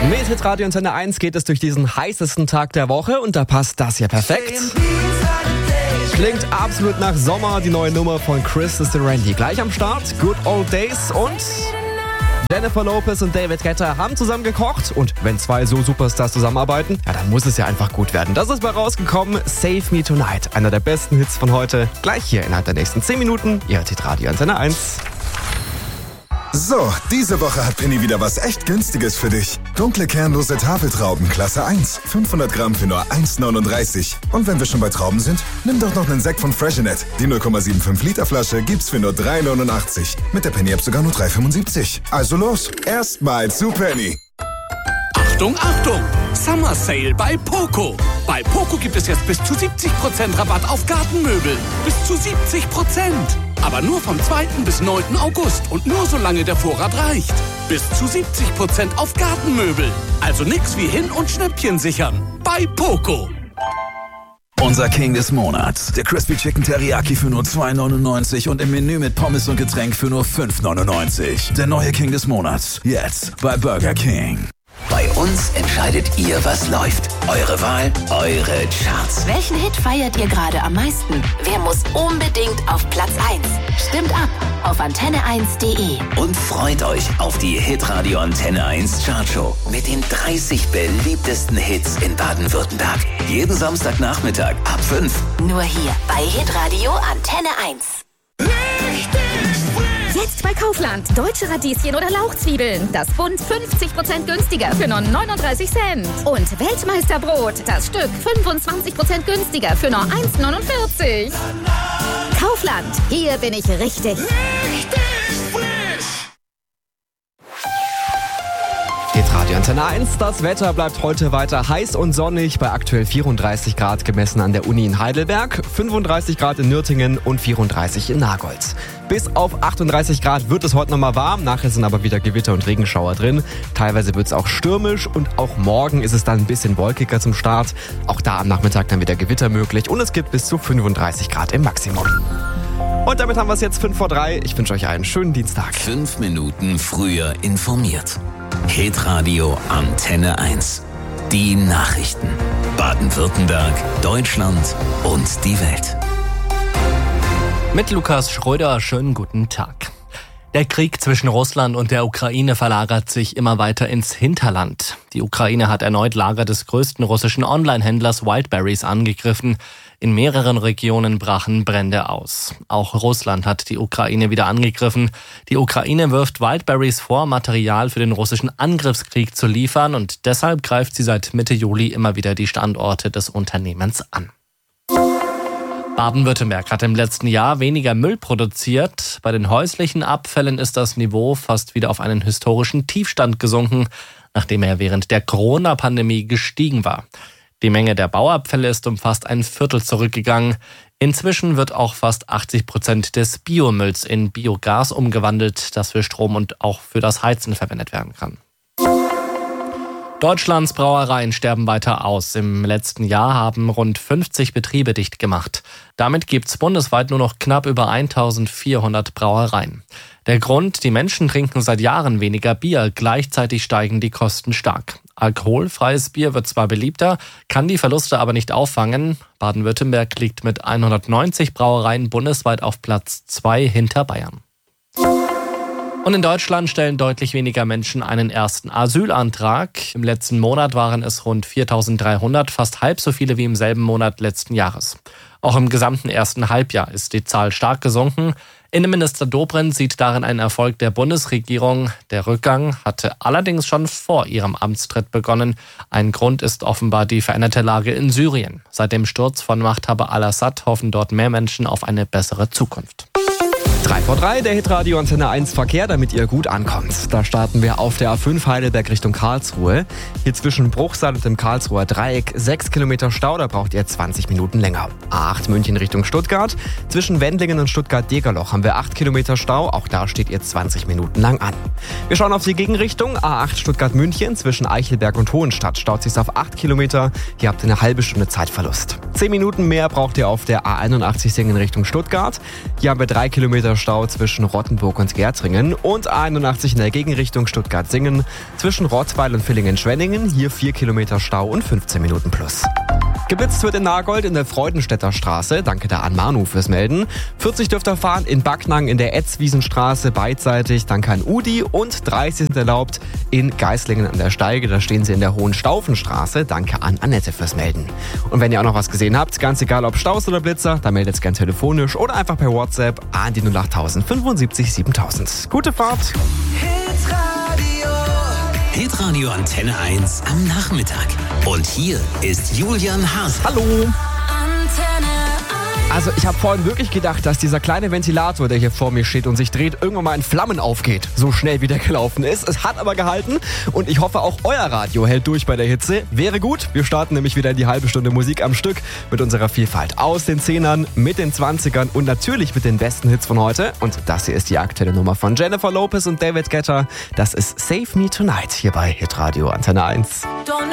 Mit Hitradio Antenne 1 geht es durch diesen heißesten Tag der Woche und da passt das hier perfekt. Klingt absolut nach Sommer, die neue Nummer von Chris ist Randy. Gleich am Start, Good Old Days und Jennifer Lopez und David Guetta haben zusammen gekocht und wenn zwei so Superstars zusammenarbeiten, ja, dann muss es ja einfach gut werden. Das ist bei rausgekommen, Save Me Tonight, einer der besten Hits von heute. Gleich hier innerhalb der nächsten 10 Minuten, ihr hört Hitradio Antenne 1. So, diese Woche hat Penny wieder was echt Günstiges für dich. Dunkle kernlose Tafeltrauben, Klasse 1, 500 Gramm für nur 1,39. Und wenn wir schon bei Trauben sind, nimm doch noch einen Sekt von Freshenet. Die 0,75 Liter Flasche gibt's für nur 3,89. Mit der Penny-App sogar nur 3,75. Also los, erstmal zu Penny. Achtung, Achtung! Summer Sale bei Poco. Bei Poco gibt es jetzt bis zu 70% Rabatt auf Gartenmöbel. Bis zu 70%! Aber nur vom 2. bis 9. August und nur solange der Vorrat reicht. Bis zu 70% auf Gartenmöbel. Also nix wie hin- und Schnäppchen sichern. Bei Poco. Unser King des Monats. Der Crispy Chicken Teriyaki für nur 2,99 und im Menü mit Pommes und Getränk für nur 5,99. Der neue King des Monats. Jetzt bei Burger King. Bei uns entscheidet ihr, was läuft. Eure Wahl, eure Charts. Welchen Hit feiert ihr gerade am meisten? Wer muss unbedingt auf Platz 1? Stimmt ab auf antenne1.de. Und freut euch auf die Hitradio Antenne 1 Chartshow mit den 30 beliebtesten Hits in Baden-Württemberg. Jeden Samstagnachmittag ab 5. Nur hier bei Hitradio Antenne 1. Jetzt bei Kaufland. Deutsche Radieschen oder Lauchzwiebeln. Das Bund 50% günstiger für nur 39 Cent. Und Weltmeisterbrot. Das Stück 25% günstiger für nur 1,49. Kaufland. Hier bin ich richtig. Hitradio Antenne 1, das Wetter bleibt heute weiter heiß und sonnig bei aktuell 34 Grad gemessen an der Uni in Heidelberg, 35 Grad in Nürtingen und 34 in Nagold. Bis auf 38 Grad wird es heute nochmal warm, nachher sind aber wieder Gewitter und Regenschauer drin. Teilweise wird es auch stürmisch und auch morgen ist es dann ein bisschen wolkiger zum Start. Auch da am Nachmittag dann wieder Gewitter möglich und es gibt bis zu 35 Grad im Maximum. Und damit haben wir es jetzt 2:05. Ich wünsche euch einen schönen Dienstag. 5 Minuten früher informiert. Hitradio Antenne 1. Die Nachrichten. Baden-Württemberg, Deutschland und die Welt. Mit Lukas Schröder, schönen guten Tag. Der Krieg zwischen Russland und der Ukraine verlagert sich immer weiter ins Hinterland. Die Ukraine hat erneut Lager des größten russischen Online-Händlers Wildberries angegriffen. In mehreren Regionen brachen Brände aus. Auch Russland hat die Ukraine wieder angegriffen. Die Ukraine wirft Wildberries vor, Material für den russischen Angriffskrieg zu liefern und deshalb greift sie seit Mitte Juli immer wieder die Standorte des Unternehmens an. Baden-Württemberg hat im letzten Jahr weniger Müll produziert. Bei den häuslichen Abfällen ist das Niveau fast wieder auf einen historischen Tiefstand gesunken, nachdem er während der Corona-Pandemie gestiegen war. Die Menge der Bauabfälle ist um fast ein Viertel zurückgegangen. Inzwischen wird auch fast 80% des Biomülls in Biogas umgewandelt, das für Strom und auch für das Heizen verwendet werden kann. Deutschlands Brauereien sterben weiter aus. Im letzten Jahr haben rund 50 Betriebe dicht gemacht. Damit gibt es bundesweit nur noch knapp über 1400 Brauereien. Der Grund, die Menschen trinken seit Jahren weniger Bier, gleichzeitig steigen die Kosten stark. Alkoholfreies Bier wird zwar beliebter, kann die Verluste aber nicht auffangen. Baden-Württemberg liegt mit 190 Brauereien bundesweit auf Platz 2 hinter Bayern. Und in Deutschland stellen deutlich weniger Menschen einen ersten Asylantrag. Im letzten Monat waren es rund 4.300, fast halb so viele wie im selben Monat letzten Jahres. Auch im gesamten ersten Halbjahr ist die Zahl stark gesunken. Innenminister Dobrindt sieht darin einen Erfolg der Bundesregierung. Der Rückgang hatte allerdings schon vor ihrem Amtstritt begonnen. Ein Grund ist offenbar die veränderte Lage in Syrien. Seit dem Sturz von Machthaber al-Assad hoffen dort mehr Menschen auf eine bessere Zukunft. 3:03, der Hitradio Antenne 1 Verkehr, damit ihr gut ankommt. Da starten wir auf der A5 Heidelberg Richtung Karlsruhe. Hier zwischen Bruchsal und dem Karlsruher Dreieck 6 Kilometer Stau, da braucht ihr 20 Minuten länger. A8 München Richtung Stuttgart. Zwischen Wendlingen und Stuttgart-Degerloch haben wir 8 Kilometer Stau, auch da steht ihr 20 Minuten lang an. Wir schauen auf die Gegenrichtung. A8 Stuttgart-München zwischen Eichelberg und Hohenstadt staut sich auf 8 Kilometer. Hier habt ihr eine halbe Stunde Zeitverlust. 10 Minuten mehr braucht ihr auf der A81 Singen Richtung Stuttgart. Hier haben wir 3 Kilometer Kilometer Stau zwischen Rottenburg und Gärtringen und 81 in der Gegenrichtung Stuttgart-Singen. Zwischen Rottweil und Villingen-Schwenningen hier 4 Kilometer Stau und 15 Minuten plus. Geblitzt wird in Nagold in der Freudenstädter Straße. Danke da an Manu fürs Melden. 40 dürft ihr fahren in Backnang in der Etzwiesenstraße beidseitig. Danke an Udi. Und 30 sind erlaubt in Geislingen an der Steige. Da stehen sie in der Hohenstaufenstraße. Danke an Annette fürs Melden. Und wenn ihr auch noch was gesehen habt, ganz egal ob Staus oder Blitzer, dann meldet es gern telefonisch oder einfach per WhatsApp an die 08000 75 7000. Gute Fahrt! Hitradio Antenne 1 am Nachmittag. Und hier ist Julian Haas. Hallo! Also ich habe vorhin wirklich gedacht, dass dieser kleine Ventilator, der hier vor mir steht und sich dreht, irgendwann mal in Flammen aufgeht. So schnell wie der gelaufen ist. Es hat aber gehalten und ich hoffe auch euer Radio hält durch bei der Hitze. Wäre gut. Wir starten nämlich wieder in die halbe Stunde Musik am Stück mit unserer Vielfalt aus den 10ern, mit den 20ern und natürlich mit den besten Hits von heute. Und das hier ist die aktuelle Nummer von Jennifer Lopez und David Guetta. Das ist Save Me Tonight hier bei Hitradio Antenne 1.